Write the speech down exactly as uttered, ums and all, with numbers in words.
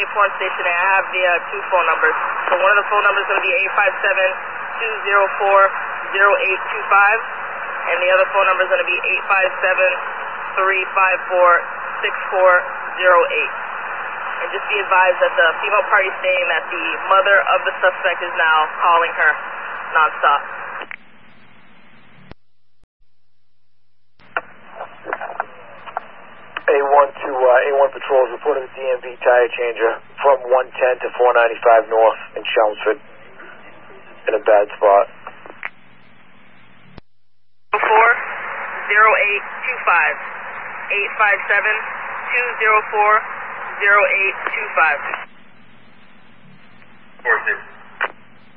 Swan Station A. I have the uh, two phone numbers. So one of the phone numbers is going to be eight five seven, two zero four, zero eight two five, and the other phone number is going to be eight five seven, three five four, six four zero eight. And just be advised that the female party is saying that the mother of the suspect is now calling her nonstop. A one to uh, A one patrols reporting the D M V tire changer from one ten to four ninety-five north in Chelmsford in a bad spot. four zero eight two five, eight five seven, two zero four, zero eight two five. four six.